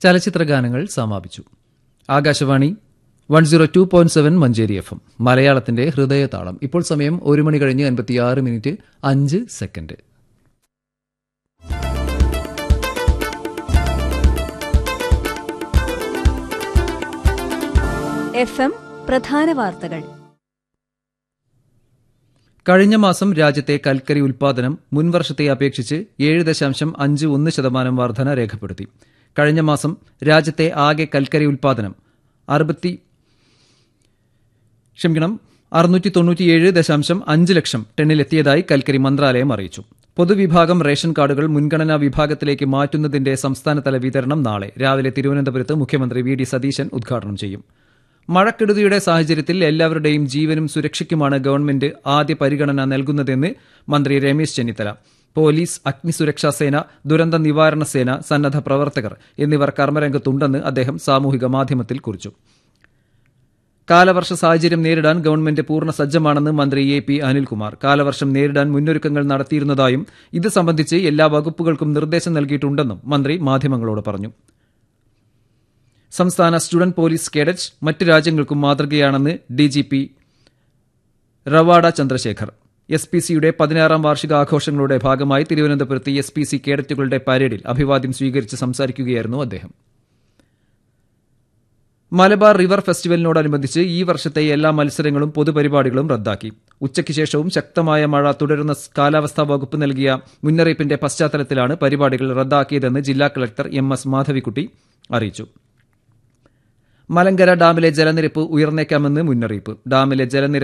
ചലച്ചിത്രഗാനങ്ങൾ സമാപിച്ചു. ആകാശവാണി 102.7 മഞ്ചേരി FM മലയാളത്തിന്റെ ഹൃദയതാളം. ഇപ്പോൾ സമയം 1:56:05. FM പ്രധാന വാർത്തകൾ. കഴിഞ്ഞ മാസം രാജ്യത്തെ കൽക്കരി ഉൽപാദനം മുൻവർഷത്തെ അപേക്ഷിച്ച് 7.51% വർധന രേഖപ്പെടുത്തി. കഴിഞ്ഞ മാസം രാജ്യത്തെ ആകെ കൽക്കരി ഉൽപാദനം 697.5 ലക്ഷം ടണ്ണിലെത്തിയതായി കൽക്കരി മന്ത്രാലയം അറിയിച്ചു. പൊതുവിഭാഗം റേഷൻ കാർഡുകൾ മുൻഗണനാ വിഭാഗത്തിലേക്ക് മാറ്റുന്നതിന്റെ സംസ്ഥാനതല വിതരണം നാളെ രാവിലെ തിരുവനന്തപുരത്ത് മുഖ്യമന്ത്രി വി ഡി സതീശൻ ഉദ്ഘാടനം ചെയ്യും. മഴക്കെടുതിയുടെ സാഹചര്യത്തിൽ എല്ലാവരുടെയും ജീവനും സുരക്ഷയ്ക്കുമാണ് ഗവൺമെന്റ് ആദ്യ പരിഗണന നൽകുന്നതെന്ന് മന്ത്രി രമേശ് ചെന്നിത്തല. പോലീസ്, അഗ്നിസുരക്ഷാ സേന, ദുരന്ത നിവാരണ സേന, സന്നദ്ധ പ്രവർത്തകർ എന്നിവർ കർമ്മരംഗത്തുണ്ടെന്ന് അദ്ദേഹം സാമൂഹിക മാധ്യമത്തിൽ കുറിച്ചു. കാലവർഷ സാഹചര്യം നേരിടാൻ ഗവൺമെന്റ് പൂർണ്ണ സജ്ജമാണെന്ന് മന്ത്രി AP അനിൽകുമാർ. കാലവർഷം നേരിടാൻ മുന്നൊരുക്കങ്ങൾ നടത്തിയിരുന്നതായും ഇത് സംബന്ധിച്ച് എല്ലാ വകുപ്പുകൾക്കും നിർദ്ദേശം നൽകിയിട്ടുണ്ടെന്നും മന്ത്രി മാധ്യമങ്ങളോട് പറഞ്ഞു. സംസ്ഥാന സ്റ്റുഡന്റ് പോലീസ് കേഡറ്റ് മറ്റ് രാജ്യങ്ങൾക്കും മാതൃകയാണെന്ന് DGP റവാഡ ചന്ദ്രശേഖർ. SPCയുടെ 16ാം വാർഷികാഘോഷങ്ങളുടെ ഭാഗമായി തിരുവനന്തപുരത്ത് SPC കേഡറ്റുകളുടെ പരേഡിൽ അഭിവാദ്യം സ്വീകരിച്ച് സംസാരിക്കുകയായിരുന്നു അദ്ദേഹം. മലബാർ റിവർ ഫെസ്റ്റിവലിനോടനുബന്ധിച്ച് ഈ വർഷത്തെ എല്ലാ മത്സരങ്ങളും പൊതുപരിപാടികളും റദ്ദാക്കി. ഉച്ചയ്ക്ക് ശേഷവും ശക്തമായ മഴ തുടരുന്ന കാലാവസ്ഥാ വകുപ്പ് നൽകിയ മുന്നറിയിപ്പിന്റെ പശ്ചാത്തലത്തിലാണ് പരിപാടികൾ റദ്ദാക്കിയതെന്ന് ജില്ലാ കളക്ടർ MS മാധവിക്കുട്ടി അറിയിച്ചു. മലങ്കര ഡാമിലെ ജലനിരപ്പ് ഉയർന്നേക്കാമെന്ന് മുന്നറിയിപ്പ്. ഡാമിലെ ജലനിരപ്പ്